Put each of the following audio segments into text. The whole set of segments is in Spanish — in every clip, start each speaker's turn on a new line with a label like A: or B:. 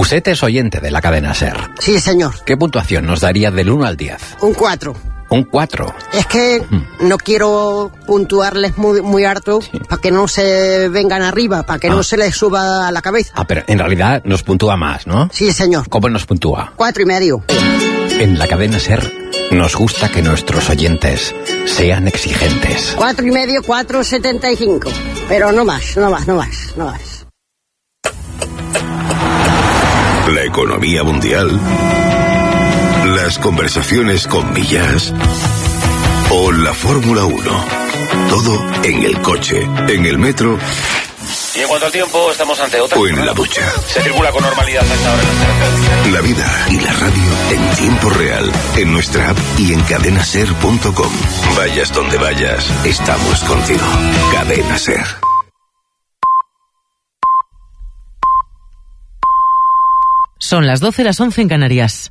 A: Usted es oyente de la cadena SER.
B: Sí, señor.
A: ¿Qué puntuación nos daría del 1 al 10?
B: Un 4.
A: Un 4.
B: Es que no quiero puntuarles muy harto, sí, para que no se vengan arriba, para que no se les suba a la cabeza.
A: Pero en realidad nos puntúa más, ¿no?
B: Sí, señor.
A: ¿Cómo nos puntúa?
B: 4,5.
A: En la cadena SER nos gusta que nuestros oyentes sean exigentes.
B: 4,5, 4,75. Pero no más.
C: La economía mundial, las conversaciones con Millás o la Fórmula 1. Todo en el coche, en el metro.
D: Y en cuanto al tiempo, estamos ante otra.
C: O en la ducha.
D: Se circula con normalidad hasta ahora en las carreteras.
C: La vida y la radio en tiempo real, en nuestra app y en cadenaser.com. Vayas donde vayas, estamos contigo. Cadena SER.
E: Son las 12, las 11 en Canarias.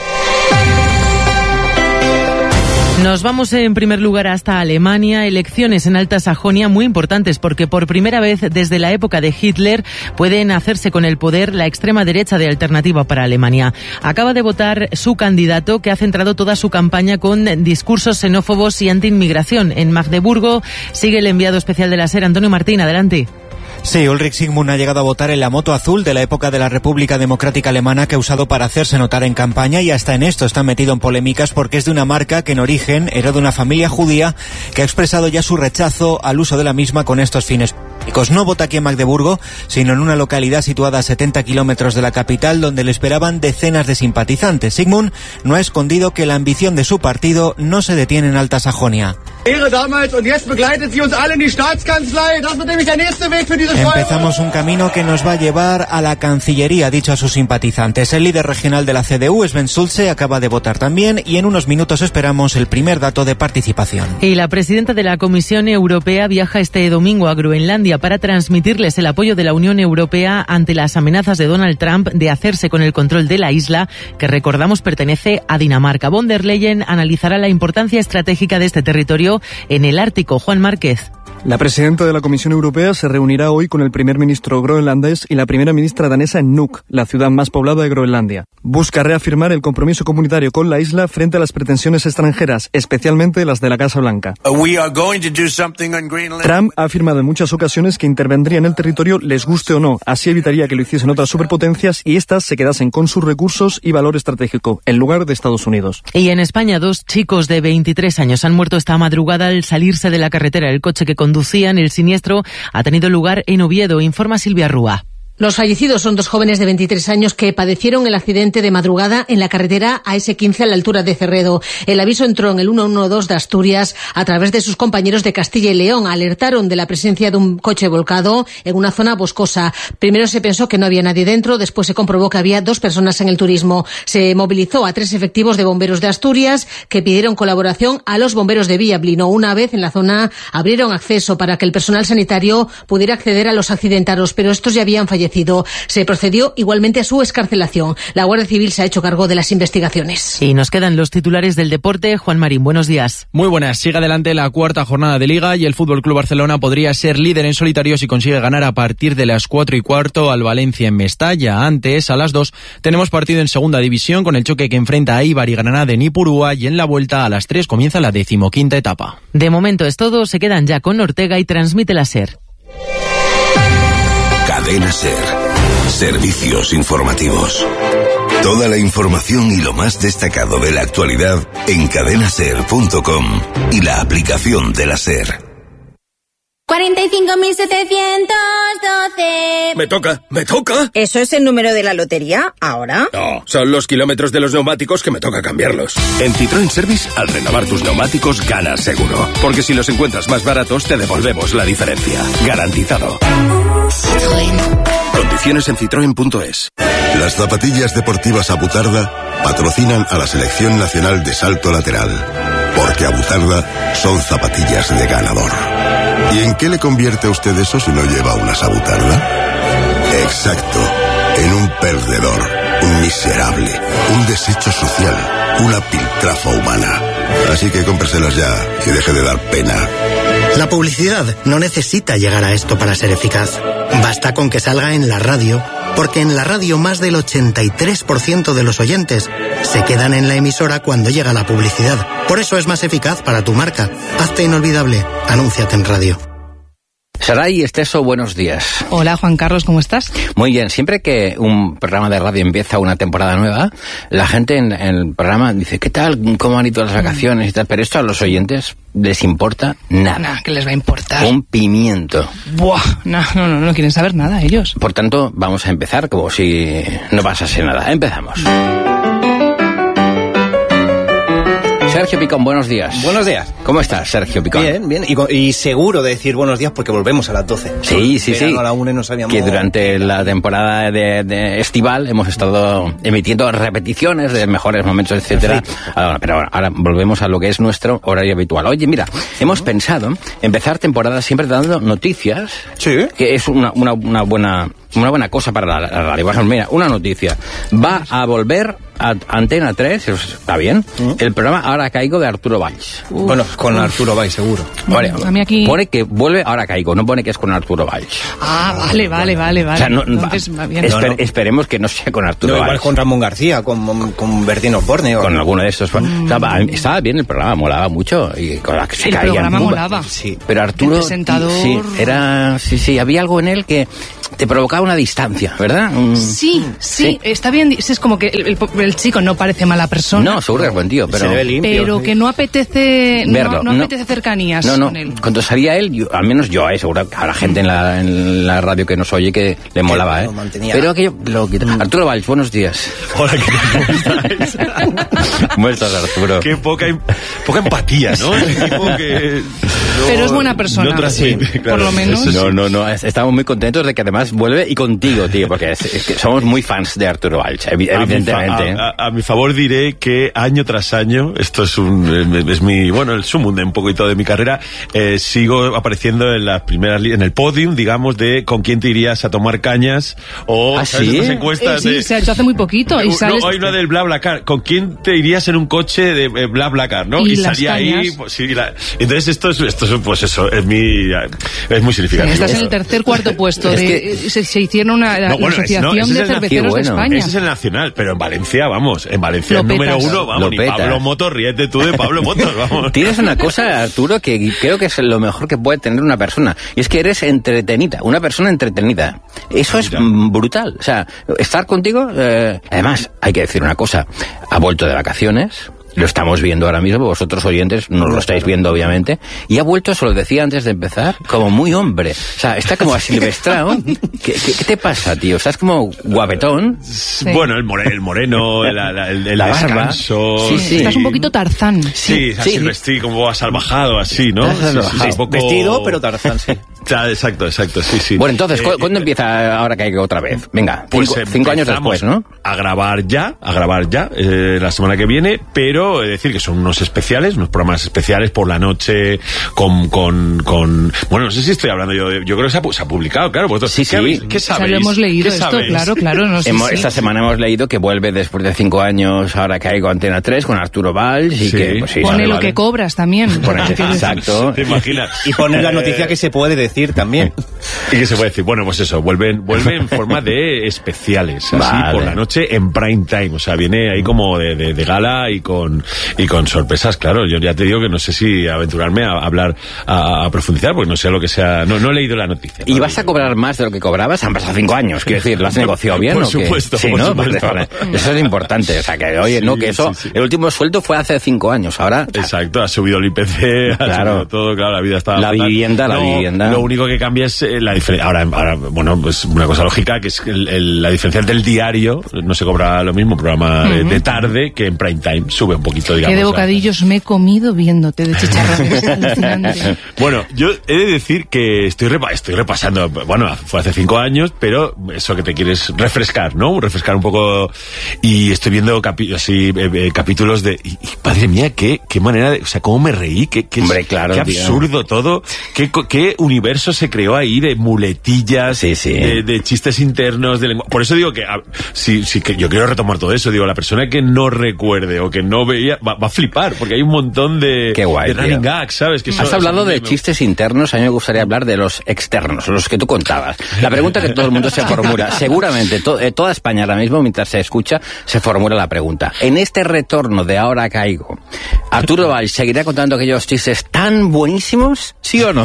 E: Nos vamos en primer lugar hasta Alemania. Elecciones en Alta Sajonia muy importantes porque por primera vez desde la época de Hitler pueden hacerse con el poder la extrema derecha de Alternativa para Alemania. Acaba de votar su candidato, que ha centrado toda su campaña con discursos xenófobos y anti-inmigración. En Magdeburgo sigue el enviado especial de la SER, Antonio Martín. Adelante.
F: Sí, Ulrich Sigmund ha llegado a votar en la moto azul de la época de la República Democrática Alemana que ha usado para hacerse notar en campaña, y hasta en esto está metido en polémicas porque es de una marca que en origen era de una familia judía que ha expresado ya su rechazo al uso de la misma con estos fines políticos. No vota aquí en Magdeburgo, sino en una localidad situada a 70 kilómetros de la capital, donde le esperaban decenas de simpatizantes. Sigmund no ha escondido que la ambición de su partido no se detiene en Alta Sajonia. Empezamos un camino que nos va a llevar a la Cancillería, ha dicho a sus simpatizantes. El líder regional de la CDU, Sven Schulze, acaba de votar también, y en unos minutos esperamos el primer dato de participación.
E: Y la presidenta de la Comisión Europea viaja este domingo a Groenlandia para transmitirles el apoyo de la Unión Europea ante las amenazas de Donald Trump de hacerse con el control de la isla, que recordamos pertenece a Dinamarca. Von der Leyen analizará la importancia estratégica de este territorio en el Ártico. Juan Márquez.
G: La presidenta de la Comisión Europea se reunirá hoy con el primer ministro groenlandés y la primera ministra danesa en Nuuk, la ciudad más poblada de Groenlandia. Busca reafirmar el compromiso comunitario con la isla frente a las pretensiones extranjeras, especialmente las de la Casa Blanca. Trump ha afirmado en muchas ocasiones que intervendría en el territorio les guste o no. Así evitaría que lo hiciesen otras superpotencias y éstas se quedasen con sus recursos y valor estratégico, en lugar de Estados Unidos.
E: Y en España, 2 chicos de 23 años han muerto esta madrugada al salirse de la carretera. El coche que conducían, el siniestro ha tenido lugar en Oviedo, informa Silvia Rúa.
H: Los fallecidos son 2 jóvenes de 23 años que padecieron el accidente de madrugada en la carretera AS15 a la altura de Cerredo. El aviso entró en el 112 de Asturias a través de sus compañeros de Castilla y León. Alertaron de la presencia de un coche volcado en una zona boscosa. Primero se pensó que no había nadie dentro, después se comprobó que había 2 personas en el turismo. Se movilizó a 3 efectivos de bomberos de Asturias que pidieron colaboración a los bomberos de Villablino. Una vez en la zona abrieron acceso para que el personal sanitario pudiera acceder a los accidentados, pero estos ya habían fallecido. Se procedió igualmente a su excarcelación. La Guardia Civil se ha hecho cargo de las investigaciones.
E: Y nos quedan los titulares del deporte. Juan Marín, buenos días.
I: Muy buenas. Sigue adelante la 4ª jornada de Liga y el FC Barcelona podría ser líder en solitario si consigue ganar a partir de las 4:15 al Valencia en Mestalla. Antes, a las 2, tenemos partido en Segunda División con el choque que enfrenta a Eibar y Granada en Ipurúa, y en la vuelta a las 3 comienza la 15ª etapa.
E: De momento es todo. Se quedan ya con Ortega y transmite la SER.
C: Cadena SER. Servicios informativos. Toda la información y lo más destacado de la actualidad en cadenaser.com y la aplicación de la SER.
J: 45.712.
K: Me toca.
J: ¿Eso es el número de la lotería? ¿Ahora?
K: No, son los kilómetros de los neumáticos que me toca cambiarlos.
L: En Citroën Service, al renovar tus neumáticos, ganas seguro. Porque si los encuentras más baratos, te devolvemos la diferencia. Garantizado.
J: Citroën.
L: Condiciones en citroen.es.
C: Las zapatillas deportivas Abutarda patrocinan a la Selección Nacional de Salto Lateral. Porque Abutarda son zapatillas de ganador. ¿Y en qué le convierte a usted eso si no lleva una Abutarda? Exacto, en un perdedor, un miserable, un desecho social, una piltrafa humana. Así que cómpreselas ya y deje de dar pena.
M: La publicidad no necesita llegar a esto para ser eficaz. Basta con que salga en la radio, porque en la radio más del 83% de los oyentes se quedan en la emisora cuando llega la publicidad. Por eso es más eficaz para tu marca. Hazte inolvidable. Anúnciate en radio.
A: Saray Esteso, buenos días.
N: Hola, Juan Carlos, ¿cómo estás?
A: Muy bien. Siempre que un programa de radio empieza una temporada nueva, la gente en el programa dice, ¿qué tal? ¿Cómo han ido las vacaciones y tal? Pero esto a los oyentes les importa nada.
N: Nah, ¿qué les va a importar?
A: Un pimiento.
N: Buah, no quieren saber nada ellos.
A: Por tanto, vamos a empezar como si no pasase nada. Empezamos. Sergio Picón, buenos días.
O: Buenos días.
A: ¿Cómo estás, Sergio Picón?
O: Bien. Y seguro de decir buenos días porque volvemos a las 12.
A: Sí.
O: A la 1 nos habíamos...
A: Que durante la temporada de estival hemos estado emitiendo repeticiones de mejores momentos, etcétera. Pero ahora volvemos a lo que es nuestro horario habitual. Oye, mira, hemos pensado empezar temporada siempre dando noticias.
O: Sí.
A: Que es una buena cosa para la radio. Por ejemplo, mira, una noticia. Va a volver a Antena 3, está bien, el programa Ahora Caigo de Arturo Valls.
O: Bueno, con Arturo Valls, seguro.
A: Vale,
N: a mí aquí...
A: Pone que vuelve Ahora Caigo, no pone que es con Arturo Valls.
N: Vale.
A: O sea,
N: entonces, va bien.
A: Esperemos que no sea con Arturo Valls.
O: Igual con Ramón García, con Bertín Osborne.
A: Con alguno de estos. Estaba bien el programa, molaba mucho. Y con la que se
N: el programa molaba.
A: Sí, pero Arturo...
N: El presentador...
A: Sí, había algo en él que te provocaba una distancia, ¿verdad?
N: Sí, está bien. Es como que el chico no parece mala persona.
A: No, seguro que es buen tío, pero...
O: Se ve limpio.
N: Pero que no apetece...
A: verlo.
N: No apetece cercanías con él.
A: Cuando salía él, al menos yo, seguro que habrá gente en la radio que nos oye que le molaba, Pero aquello lo quita. Arturo Valls, buenos días.
P: Hola, ¿cómo estáis?
A: ¿Cómo estás, Arturo?
P: Qué poca empatía, ¿no?
N: Pero es buena persona. Por lo menos.
A: No. Estamos muy contentos de que además vuelve y contigo, tío, porque es que somos muy fans de Arturo Valls, evidentemente.
P: A mi favor diré que año tras año, esto es el sumum de un poquito de mi carrera, sigo apareciendo en las primeras en el podium, digamos, de con quién te irías a tomar cañas o ¿sabes? Estas encuestas
N: se ha hecho hace muy poquito y sales...
P: hay una del BlaBlaCar, con quién te irías en un coche de BlaBlaCar, ¿no? Y salía ahí, entonces esto es pues eso, es muy significativo.
N: Estás en el tercer, cuarto puesto. Se hicieron la Asociación de Cerveceros de España.
P: Ese es el nacional, pero en Valencia, el número 1, vamos, ni Pablo Motos, ríete tú de Pablo Motos, vamos.
A: Tienes una cosa, Arturo, que creo que es lo mejor que puede tener una persona, y es que eres entretenida, una persona entretenida. Eso es brutal. O sea, estar contigo, además, hay que decir una cosa, ha vuelto de vacaciones. Lo estamos viendo ahora mismo, vosotros oyentes no lo estáis viendo obviamente, y ha vuelto, se lo decía antes de empezar, como muy hombre, o sea, está como asilvestrado. ¿Qué te pasa, tío? ¿Estás como guapetón?
P: Sí. Bueno, el moreno, el la descanso...
N: Barba. Sí. Estás un poquito Tarzán.
P: Sí, así como asalvajado, así, ¿no?
O: Sí, poco... Vestido, pero Tarzán, sí.
P: Exacto, sí.
A: Bueno, entonces, ¿cuándo empieza Ahora Caigo otra vez? Venga,
P: pues
A: 5 años después, ¿no?
P: A grabar ya, la semana que viene, pero es decir que son unos programas especiales por la noche con bueno, no sé si estoy hablando yo creo que se ha publicado, claro, vosotros,
A: sí.
P: ¿Qué sabéis?
N: Lo hemos leído esto, claro, no sé
A: esta semana hemos leído que vuelve después de 5 años Ahora Caigo a Antena 3 con Arturo Valls y que pues,
N: pone lo que cobras también.
A: Exacto.
P: ¿Te imaginas?
O: Y poner la noticia que se puede decir también.
P: Y que se puede decir, bueno, pues eso, vuelve en forma de especiales, así por la noche en prime time, o sea, viene ahí como de gala y con sorpresas, claro. Yo ya te digo que no sé si aventurarme a hablar, a profundizar, porque no sé lo que sea, no he leído la noticia.
A: ¿Y vas a cobrar más de lo que cobrabas? Han pasado 5 años, quiero decir, ¿lo has negociado bien?
P: Por supuesto,
A: sí,
P: por
A: ¿no?
P: supuesto.
A: Vale. Eso es importante, o sea, que oye, sí. El último sueldo fue hace 5 años, ahora...
P: Exacto, ha subido el IPC,
A: claro.
P: Ha subido todo, claro, la vida está...
A: La vivienda.
P: Lo único que cambia es la diferencia. Ahora, bueno, pues una cosa lógica, que es que la diferencia del diario, no se cobra lo mismo, programa de tarde, que en prime time, sube un poquito, digamos.
N: Qué de bocadillos me he comido viéndote de chicharrones, alucinante.
P: Bueno, yo he de decir que estoy repasando, bueno, fue hace 5 años, pero eso que te quieres refrescar, ¿no? Refrescar un poco, y estoy viendo capítulos de, y madre mía, qué manera de, o sea, cómo me reí, qué absurdo todo, qué universo se creó ahí de muletillas, de chistes internos, de lengua. Por eso digo que, que yo quiero retomar todo eso, digo, la persona que no recuerde o que no veía, va a flipar, porque hay un montón de,
A: qué guay,
P: de running gags, ¿sabes? Que
A: has hablado de chistes internos, a mí me gustaría hablar de los externos, los que tú contabas. La pregunta que todo el mundo se formula, seguramente toda España ahora mismo, mientras se escucha, se formula la pregunta. En este retorno de Ahora Caigo, ¿Arturo Valls seguirá contando aquellos chistes tan buenísimos? ¿Sí o no?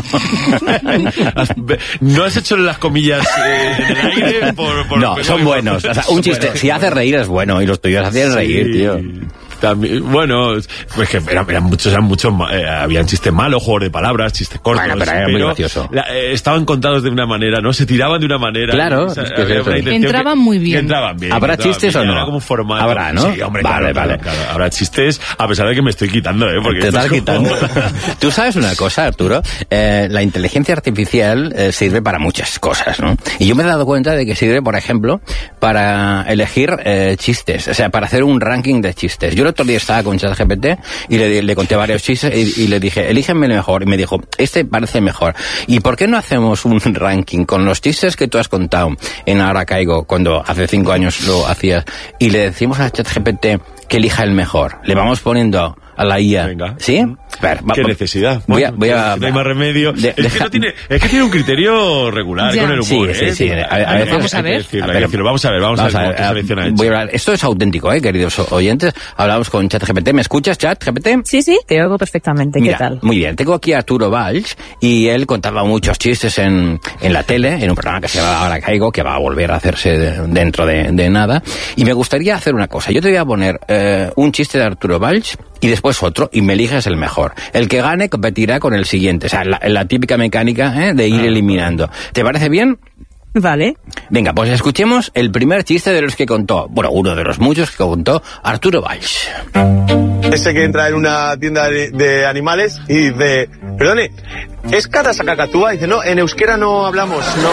P: No has hecho las comillas en el aire
A: no, son buenos. O sea, un chiste, si hace reír es bueno, y los tuyos hacían reír, tío.
P: También, bueno, pues que eran muchos, habían chistes malos, juegos de palabras, chistes cortos.
A: Bueno, pero era muy gracioso.
P: Estaban contados de una manera, ¿no? Se tiraban de una manera.
A: Claro,
N: es que entraban muy bien.
P: Entraban bien.
A: ¿Habrá chistes o no?
P: Era como un formato.
A: Habrá, ¿no?
P: Sí, hombre, vale. Claro. Habrá chistes, a pesar de que me estoy quitando, porque
A: te estás quitando. Tú sabes una cosa, Arturo, la inteligencia artificial sirve para muchas cosas, ¿no? Y yo me he dado cuenta de que sirve, por ejemplo, para elegir chistes, o sea, para hacer un ranking de chistes. Yo el otro día estaba con ChatGPT y le conté varios chistes y le dije, elígeme el mejor, y me dijo, este parece mejor. ¿Y por qué no hacemos un ranking con los chistes que tú has contado en Ahora Caigo, cuando hace 5 años lo hacías, y le decimos a ChatGPT que elija el mejor? Le vamos poniendo a la IA.
P: Venga.
A: ¿Sí? Ver,
P: ¿Qué necesidad?
A: Voy a
P: no hay más remedio. Es que tiene un criterio regular con el humor.
A: Sí. A veces,
N: vamos a ver.
P: Vamos a ver qué selección ha hecho.
A: Esto es auténtico, queridos oyentes. Hablamos con ChatGPT. ¿Me escuchas, ChatGPT?
Q: Sí, te oigo perfectamente.
A: Mira,
Q: ¿qué tal?
A: Muy bien. Tengo aquí a Arturo Valls y él contaba muchos chistes en la tele, en un programa que se llama Ahora Caigo, que va a volver a hacerse dentro de nada. Y me gustaría hacer una cosa. Yo te voy a poner un chiste de Arturo Valls y después otro, y me eliges el mejor. El que gane competirá con el siguiente. O sea, la típica mecánica de ir eliminando. ¿Te parece bien?
Q: Vale.
A: Venga, pues escuchemos el primer chiste de los que contó, bueno, uno de los muchos que contó Arturo Valls.
R: Ese que entra en una tienda de animales y dice, perdone, ¿es Catasacacatúa? Dice, no, en euskera no hablamos, no...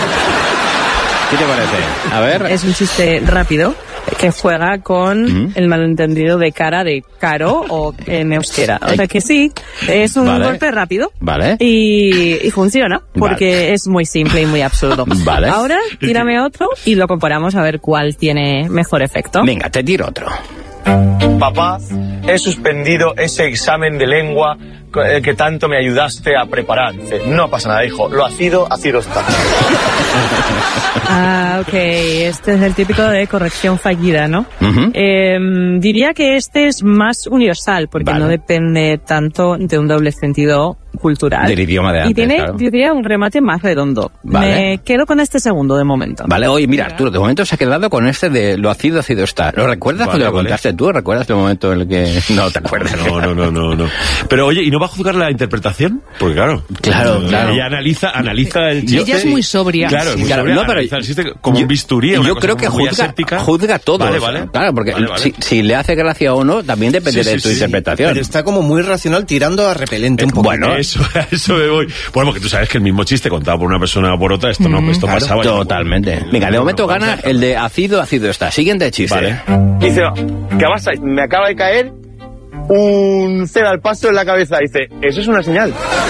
A: ¿Qué te parece? A ver.
Q: Es un chiste rápido que juega con el malentendido de cara de caro o en euskera. O sea que sí, es un golpe rápido.
A: Vale.
Q: Y funciona, porque es muy simple y muy absurdo.
A: Vale.
Q: Ahora, tírame otro y lo comparamos a ver cuál tiene mejor efecto.
A: Venga, te tiro otro.
R: Papá, he suspendido ese examen de lengua que tanto me ayudaste a preparar. Dice, no pasa nada, hijo, lo ácido está.
Q: Ok, este es el típico de corrección fallida, ¿no? Diría que este es más universal, porque no depende tanto de un doble sentido cultural.
A: Del idioma de antes,
Q: y tiene,
A: claro.
Q: Yo diría, un remate más redondo.
A: Vale.
Q: Me quedo con este segundo de momento.
A: Vale, oye, mira, Arturo, de momento se ha quedado con este de lo ácido está. ¿Lo recuerdas cuando lo contaste tú? ¿Recuerdas el momento en el que no te acuerdas?
P: No. Pero oye, ¿y no va a juzgar la interpretación? Porque claro. Ella analiza el chiste.
N: Ella es muy sobria.
P: Claro,
N: sí.
P: muy sobria.
A: No, pero
P: analiza el chiste como un bisturí.
A: Yo creo que juzga todo.
P: Vale.
A: Claro, porque si le hace gracia o no, también depende de tu interpretación.
O: Pero está como muy racional, tirando a repelente un poco.
A: Bueno,
P: eso me voy. Bueno, porque tú sabes que el mismo chiste contado por una persona o por otra, esto pasaba.
A: Totalmente. Venga, de momento gana el de ácido está. Siguiente chiste.
R: Vale. Dice, ¿qué pasa? Me acaba de caer un cero al paso en la cabeza. Dice, eso es una señal.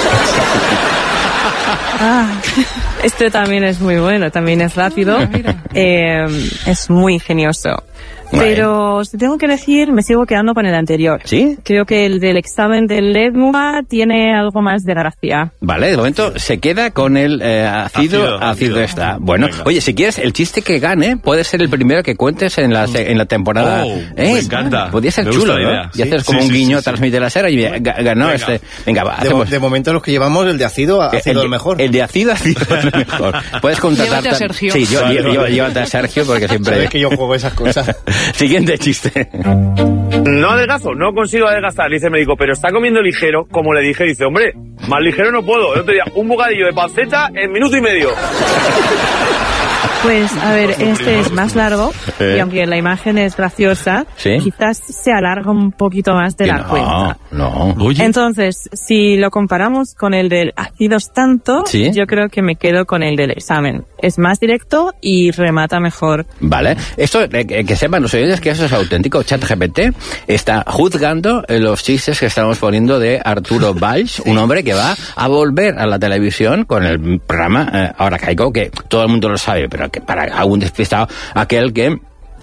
Q: Este también es muy bueno, también es rápido, es muy ingenioso. Pero si tengo que elegir, me sigo quedando con el anterior.
A: ¿Sí?
Q: Creo que el del examen de lengua tiene algo más de gracia.
A: Vale, de momento se queda con el ácido está. Bueno, venga. Oye, si quieres, el chiste que gane puede ser el primero que cuentes en la temporada.
P: Me encanta.
A: Podría ser chulo, ¿no? Y haces como un guiño, transmite la serie y ganó este. Venga,
O: de momento los que llevamos, el de ácido el mejor.
A: El de ácido es el mejor. Puedes contratar...
N: Llévate a Sergio.
A: Sí, llévate a Sergio porque siempre...
O: Sabes que yo juego esas cosas.
A: Siguiente chiste.
R: No adelgazo, no consigo adelgazar. Dice el médico, pero está comiendo ligero. Como le dije, dice, hombre, más ligero no puedo. El otro día, un bocadillo de panceta en minuto y medio.
Q: Pues, a ver, este es más largo y aunque la imagen es graciosa, quizás se alarga un poquito más de la cuenta.
A: No.
Q: Entonces, si lo comparamos con el del ácidos tanto, yo creo que me quedo con el del examen. Es más directo y remata mejor.
A: Vale. Esto, que sepan los oyentes que eso es auténtico. ChatGPT está juzgando los chistes que estamos poniendo de Arturo Valls, un hombre que va a volver a la televisión con el programa Ahora Caigo, que todo el mundo lo sabe, pero que para algún despistado, aquel que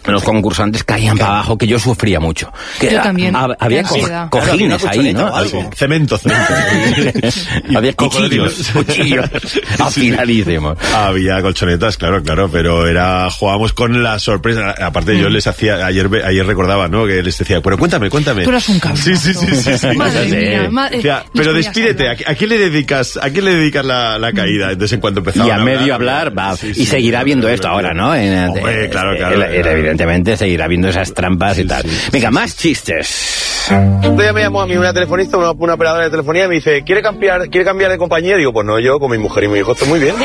A: los concursantes caían para abajo, que yo sufría mucho. Que
N: yo también.
A: Había cojines ahí, ¿no?
P: Cemento.
A: Había cuchillos afiladísimos.
P: Había colchonetas, claro, pero jugábamos con la sorpresa. Aparte yo les hacía, ayer recordaba, ¿no? Que les decía, pero cuéntame.
N: Tú eras un cabrón.
P: Sí.
N: Madre mía.
P: Pero despídete, ¿a quién le dedicas la caída? Entonces, en cuanto empezaba
A: y a medio hablar, y seguirá viendo esto ahora, ¿no?
P: Claro.
A: Evidentemente seguirá viendo esas trampas y tal. Venga, más chistes.
R: Un día me llamó a mí una telefonista, una operadora de telefonía, y me dice, ¿quiere cambiar de compañía? Digo, pues no, yo con mi mujer y mi hijo estoy muy bien.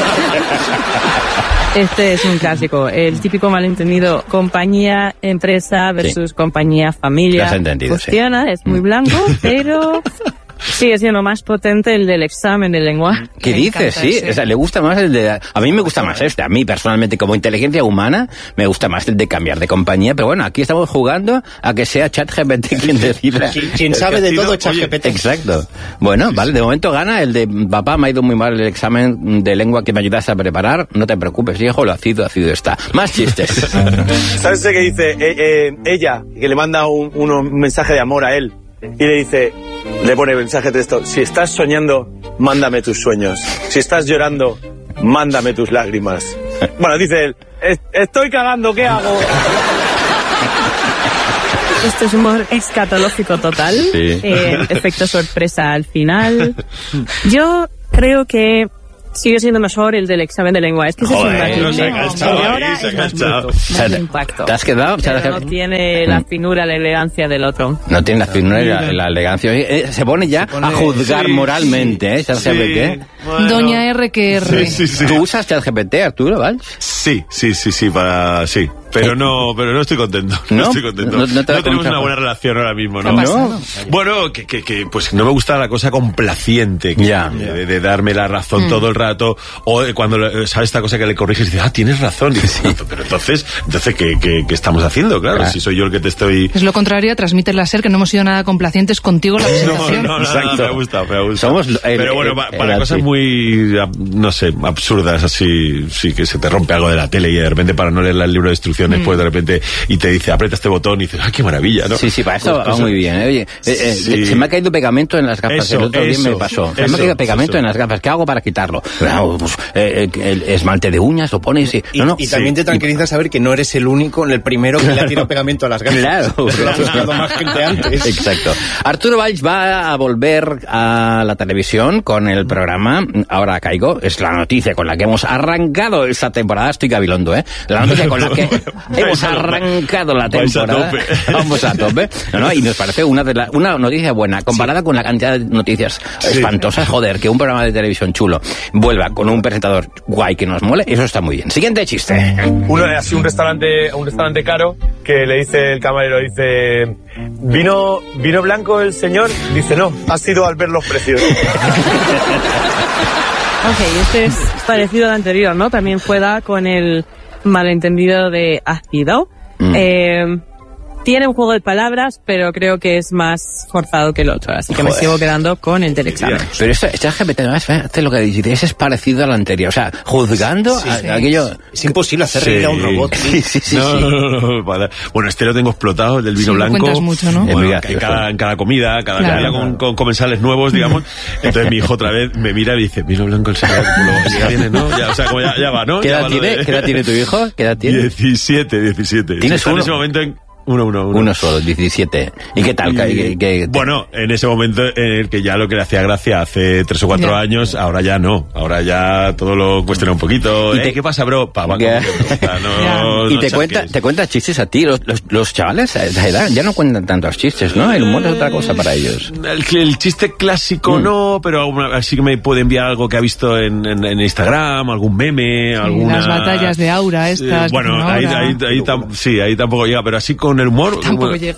Q: Este es un clásico, el típico malentendido compañía, empresa versus compañía, familia.
A: Lo has entendido,
Q: funciona, es muy blanco, pero sigue siendo más potente el del examen de lengua.
A: ¿Qué dices? Sí, o sea, le gusta más el de... A mí me gusta más este. A mí, personalmente, como inteligencia humana, me gusta más el de cambiar de compañía. Pero bueno, aquí estamos jugando a que sea ChatGPT quien decida.
O: Quien sabe de todo es ChatGPT.
A: Exacto. Bueno, vale, de momento gana el de papá, me ha ido muy mal el examen de lengua que me ayudaste a preparar. No te preocupes, hijo, lo ácido está. Más chistes.
R: ¿Sabes qué dice ella, que le manda un mensaje de amor a él? Y le dice, le pone mensaje de texto, si estás soñando, mándame tus sueños. Si estás llorando, mándame tus lágrimas. Bueno, dice él, estoy cagando, ¿qué hago?
Q: Esto es humor escatológico total.
A: Sí.
Q: Efecto sorpresa al final. Yo creo que sigue siendo mejor el del examen de lengua. Es que ese es un impacto.
A: ¿Te has quedado?
Q: No tiene la finura, la elegancia del otro.
A: No tiene la finura y la elegancia. Se pone ya a juzgar moralmente, ¿eh? ¿Sabes qué?
N: Bueno. Doña R que R.
P: Sí.
A: ¿Tú usas ChatGPT, Arturo, Valls?
P: Sí, pero no estoy contento. No estoy contento.
A: No
P: tenemos una buena relación ahora mismo, ¿no?
A: ¿No?
P: Bueno, que pues no me gusta la cosa complaciente de darme la razón todo el rato, o cuando sabes esta cosa que le corriges y dices, tienes razón, y dices, pero entonces ¿qué estamos haciendo? Claro, si soy yo el que te estoy...
N: Es lo contrario, transmite el ser que no hemos sido nada complacientes contigo en la presentación.
P: No,
A: exacto.
P: Me gusta. Pero bueno, para cosas muy, no sé, absurdas, así, sí, que se te rompe algo de la tele y de repente para no leer el libro de instrucciones, pues de repente, y te dice, aprieta este botón y dices, qué maravilla, ¿no?
A: Sí, para eso va muy bien, ¿eh? Oye, se me ha caído pegamento en las gafas, el otro día me pasó. Se me ha caído pegamento en las gafas, ¿qué hago para quitarlo? Pues, el esmalte de uñas, lo pones y...
O: Y también te tranquiliza saber que no eres el único, el primero que le ha tirado pegamento a las gafas.
A: Claro.
O: Lo ha buscado más gente antes.
A: Exacto. Arturo Valls va a volver a la televisión con el programa Ahora Caigo. Es la noticia con la que hemos arrancado esta temporada. Estoy gabilondo, ¿eh? La noticia con la que hemos arrancado la temporada. Vamos a tope. Y nos parece una noticia buena. Comparada con la cantidad de noticias espantosas, joder, que un programa de televisión chulo vuelva con un presentador guay que nos mole, eso está muy bien. Siguiente chiste.
R: Uno es así un restaurante caro que le dice el camarero, dice, ¿vino blanco el señor? Dice, no, ha sido al ver los precios.
Q: Ok, este es parecido al anterior, ¿no? También juega con el malentendido de ácido. Tiene un juego de palabras, pero creo que es más forzado que el otro, así que me sigo quedando con el del examen.
A: Pero esta GPT no hace lo que dices, es parecido al anterior, o sea, juzgando aquello...
O: Es imposible hacer reír a un robot.
P: No. Bueno, este lo tengo explotado, el del vino blanco.
N: Cuentas mucho, ¿no?
P: Bueno, en cada comida con comensales nuevos, digamos. Entonces mi hijo otra vez me mira y dice, vino blanco el señor, ya viene, ¿no? Ya, o sea, como ya va, ¿no?
A: ¿Qué edad tiene tu hijo? ¿Qué edad tiene?
P: 17.
A: ¿Tienes uno?
P: En ese momento
A: Uno solo, 17. ¿Y qué tal?
P: Bueno, en ese momento en el que ya lo que le hacía gracia hace 3 o 4 años, ahora ya no. Ahora ya todo lo cuestiona un poquito. ¿Qué pasa, bro?
A: Y te cuenta chistes a ti. Los chavales a esa edad ya no cuentan tantos chistes, ¿no? El humor es otra cosa para ellos.
P: El chiste clásico no, pero así que me puede enviar algo que ha visto en Instagram, algún meme, algunas...
N: Las batallas de aura estas.
P: Bueno, ahí tampoco llega, pero así con con el humor.
N: Tampoco llega.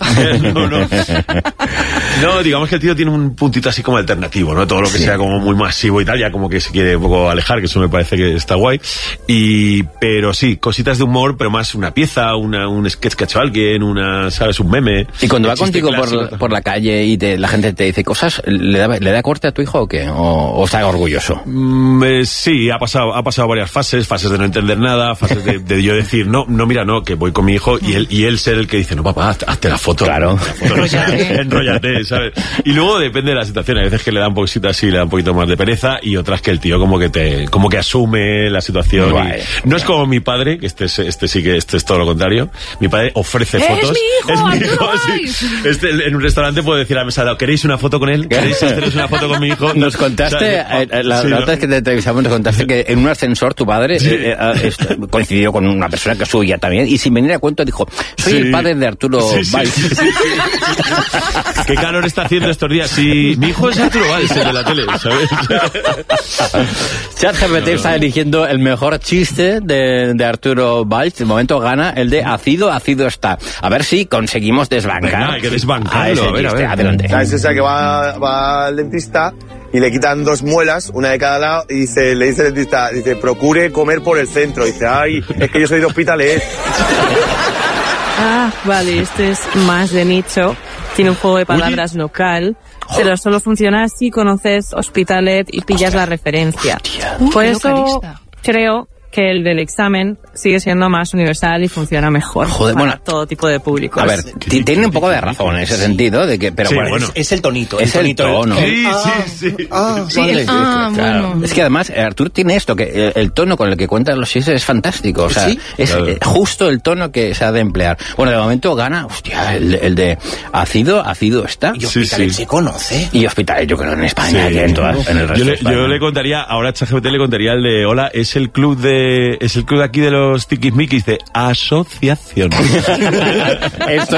P: No, digamos que el tío tiene un puntito así como alternativo, ¿no? Todo lo que sea como muy masivo y tal, ya como que se quiere un poco alejar, que eso me parece que está guay. Pero sí, cositas de humor, pero más una pieza, un sketch que ha hecho alguien, ¿sabes? Un meme.
A: Y cuando va contigo por la calle y la gente te dice cosas, ¿le da corte a tu hijo o qué? ¿O está orgulloso?
P: Sí, ha pasado varias fases de no entender nada, fases de yo decir, no, mira, no, que voy con mi hijo, y él ser el que dice, no, papá, hazte la foto.
A: Claro.
P: Enróllate, ¿sabes? Y luego depende de la situación, hay veces que le da un poquito así, le da un poquito más de pereza, y otras que el tío como que asume la situación. No es como mi padre, que este es todo lo contrario. Mi padre ofrece fotos.
N: Es mi hijo,
P: sí. En un restaurante puede decir a la mesa, ¿queréis una foto con él? ¿Queréis haceros una foto con mi hijo?
A: Nos contaste, la otra vez que te entrevistamos, nos contaste que en un ascensor tu padre coincidió con una persona que subía también, y sin venir a cuento dijo, soy el padre de Arturo Valls.
P: ¿Qué calor está haciendo estos días? Sí, mi hijo es Arturo Valls, el de la tele, ¿sabes?
A: ChatGPT está eligiendo el mejor chiste de Arturo Valls. De momento gana el de ácido está. A ver si conseguimos desbancar.
P: Venga, hay que desbancarlo.
A: A ver.
R: Adelante. ¿Sabes esa que va al dentista y le quitan 2 muelas, una de cada lado, y le dice el dentista, procure comer por el centro. Dice, ay, es que yo soy de Hospitalet.
Q: Vale, este es más de nicho. Tiene un juego de palabras local, pero solo funciona si conoces Hospitalet y pillas la referencia. Por eso creo que el del examen sigue siendo más universal y funciona mejor para todo tipo de públicos.
A: A ver, tiene un poco de razón en ese sentido, pero bueno.
O: Es el tonito.
A: Es el tono.
P: Sí.
A: Claro. Es que además Arturo tiene esto, que el tono con el que cuentan los chistes es fantástico. O sea, es justo el tono que se ha de emplear. Bueno, de momento gana, el de ácido está.
O: Y Hospitalet se conoce.
A: Y Hospitalet, yo creo en España, y en el resto de España.
P: Yo le contaría, ahora ChatGPT le contaría el de, hola, es el club de aquí de los tiquismiquis de asociación.
A: Esto